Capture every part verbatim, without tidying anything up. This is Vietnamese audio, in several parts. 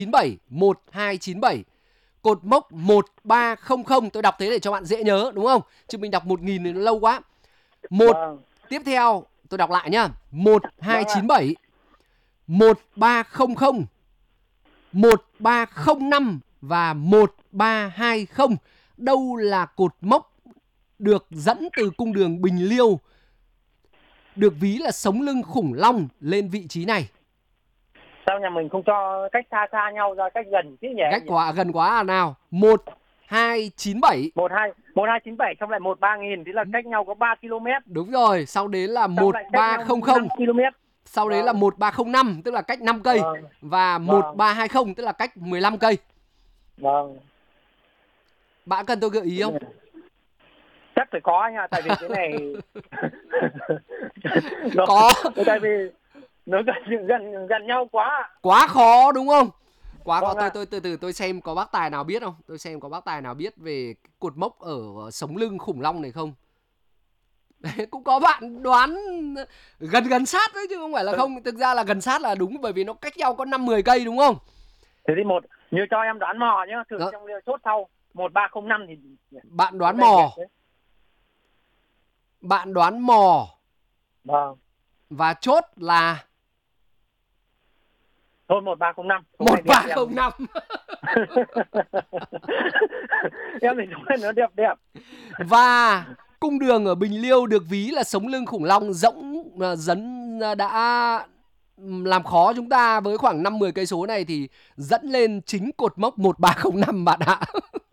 chín bảy một hai chín bảy, cột mốc một ba không không. Tôi đọc thế để cho bạn dễ nhớ đúng không? Chứ mình đọc một nghìn thì nó lâu quá. Một Vâng. tiếp theo tôi đọc lại nhá. một hai Vâng ạ. chín bảy một ba không không, một ba không năm và một ba hai không. Đâu là cột mốc được dẫn từ cung đường Bình Liêu, được ví là sống lưng khủng long lên vị trí này? Sao nhà mình không cho cách xa xa nhau ra, cách gần chứ nhỉ? Cách quá gần quá à nào. một hai chín bảy. một hai một hai chín bảy xong lại một ba nghìn thì là cách nhau có ba ki lô mét. Đúng rồi, sau đấy là Xong một lại cách ba nhau không không. năm ki lô mét. Sau đấy là Vâng. một ba không năm, tức là cách năm cây. Vâng. Và một ba hai không, tức là cách mười lăm cây. Vâng. Bạn cần tôi gợi ý không? Chắc phải có nha, tại vì cái này nó, Có. tại vì nó gần gần gần nhau quá. Quá khó đúng không? Quá khó. Vâng Tôi ạ. tôi từ từ tôi xem có bác tài nào biết không? Tôi xem có bác tài nào biết về cột mốc ở sống lưng khủng long này không? Đấy, cũng có bạn đoán gần gần sát đấy chứ không phải là không. Thực ra là gần sát là đúng, bởi vì nó cách nhau có năm mười cây đúng không? Thế thì một, như cho em đoán mò nhá, thử Đó. trong chốt sau một ba không năm thì Bạn đoán mò. Bạn đoán mò. Vâng. Và chốt là Thôi một ba không năm. một ba không năm. Em thì nói nó đẹp đẹp. Và cung đường ở Bình Liêu được ví là sống lưng khủng long rỗng dẫn đã làm khó chúng ta với khoảng năm mười cây số này thì dẫn lên chính cột mốc một ba không năm bạn ạ.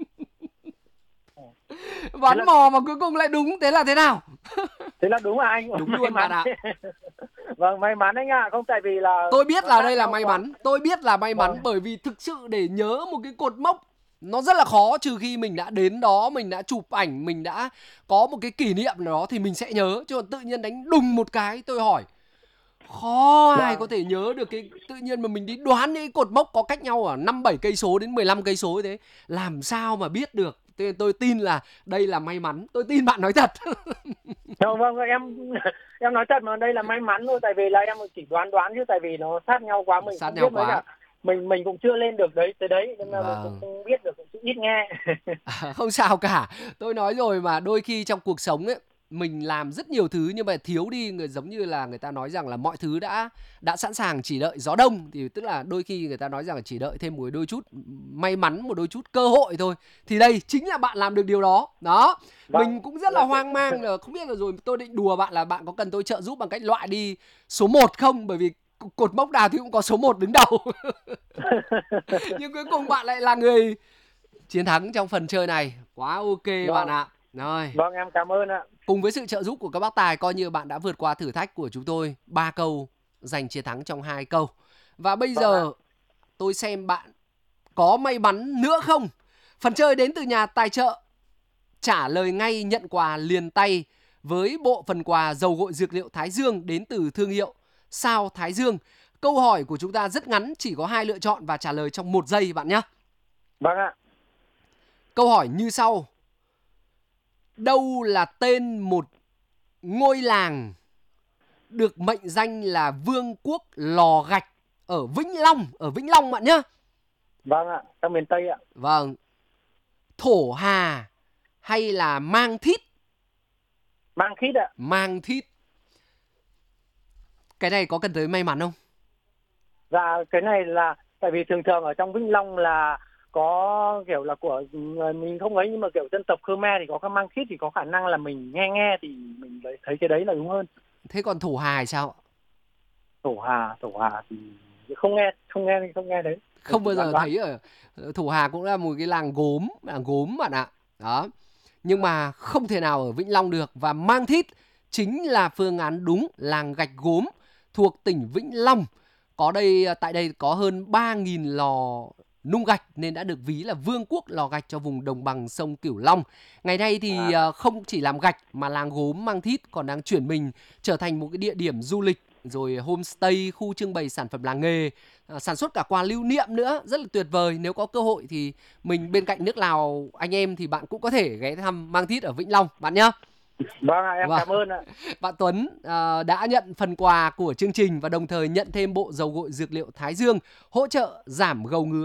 Đoán là... mò mà cuối cùng lại đúng, thế là thế nào? Thế là đúng à anh? Đúng luôn bạn ạ. Vâng, may mắn anh ạ, à. Không tại vì là tôi biết là đây là may mắn, tôi biết là may mắn vâng. Bởi vì thực sự để nhớ một cái cột mốc nó rất là khó, trừ khi mình đã đến đó, mình đã chụp ảnh, mình đã có một cái kỷ niệm nào đó thì mình sẽ nhớ. Chứ còn tự nhiên đánh đùng một cái, tôi hỏi khó ai Vâng. có thể nhớ được cái tự nhiên mà mình đi đoán những cột mốc có cách nhau ở năm bảy cây số đến mười lăm cây số thế, làm sao mà biết được. Tôi, tôi tin là đây là may mắn, tôi tin bạn nói thật. Vâng, vâng, em em nói thật mà đây là may mắn thôi, tại vì là em chỉ đoán đoán chứ tại vì nó sát nhau quá, mình sát không nhau biết mấy quá. cả mình mình cũng chưa lên được đấy tới đấy nên là Vâng. mình cũng không biết được, cũng ít nghe. À, không sao cả. Tôi nói rồi mà, đôi khi trong cuộc sống ấy mình làm rất nhiều thứ nhưng mà thiếu đi người, giống như là người ta nói rằng là mọi thứ đã đã sẵn sàng chỉ đợi gió đông, thì tức là đôi khi người ta nói rằng là chỉ đợi thêm một đôi chút may mắn, một đôi chút cơ hội thôi. Thì đây chính là bạn làm được điều đó. Đó. Vâng, mình cũng rất là hoang mang là không biết là rồi tôi định đùa bạn là bạn có cần tôi trợ giúp bằng cách loại đi số một không, bởi vì cột mốc nào thì cũng có số một đứng đầu. Nhưng cuối cùng bạn lại là người chiến thắng trong phần chơi này. Quá ok vâng. bạn ạ. Rồi. Vâng, em cảm ơn ạ. Cùng với sự trợ giúp của các bác tài, coi như bạn đã vượt qua thử thách của chúng tôi. Ba câu giành chiến thắng trong hai câu. Và bây Vâng giờ ạ. tôi xem bạn có may mắn nữa không. Phần chơi đến từ nhà tài trợ. Trả lời ngay nhận quà liền tay với bộ phần quà dầu gội dược liệu Thái Dương đến từ thương hiệu Sao Thái Dương. Câu hỏi của chúng ta rất ngắn, chỉ có hai lựa chọn và trả lời trong một giây bạn nhé. Vâng ạ. Câu hỏi như sau. Đâu là tên một ngôi làng được mệnh danh là Vương quốc Lò Gạch ở Vĩnh Long, ở Vĩnh Long bạn nhé. Vâng ạ, trong miền Tây ạ. Vâng. Thổ Hà hay là Mang Thít? Mang Thít ạ. Mang Thít. Cái này có cần tới may mắn không? Dạ, cái này là tại vì thường thường ở trong Vĩnh Long là có kiểu là của mình không ấy, nhưng mà kiểu dân tộc Khmer thì có cái Mang Thít thì có khả năng là mình nghe nghe thì mình thấy cái đấy là đúng hơn. Thế còn Thổ Hà thì sao? Thổ Hà, Thổ Hà thì không nghe, không nghe, không nghe đấy. Không bao giờ đoán đoán. thấy ở Thổ Hà cũng là một cái làng gốm, làng gốm bạn ạ. Đó. Nhưng mà không thể nào ở Vĩnh Long được. Và Mang Thít chính là phương án đúng, làng gạch gốm thuộc tỉnh Vĩnh Long. Có đây, tại đây có hơn ba nghìn lò nung gạch nên đã được ví là vương quốc lò gạch cho vùng đồng bằng sông Cửu Long. Ngày nay thì À. không chỉ làm gạch mà làng gốm Mang Thít còn đang chuyển mình trở thành một cái địa điểm du lịch, rồi homestay, khu trưng bày sản phẩm làng nghề, à, sản xuất cả quà lưu niệm nữa, rất là tuyệt vời. Nếu có cơ hội thì mình bên cạnh nước Lào anh em thì bạn cũng có thể ghé thăm Mang Thít ở Vĩnh Long bạn nhé. Vâng ạ, em Vâng. cảm ơn ạ. Bạn Tuấn uh, đã nhận phần quà của chương trình và đồng thời nhận thêm bộ dầu gội dược liệu Thái Dương hỗ trợ giảm gầu ngứa.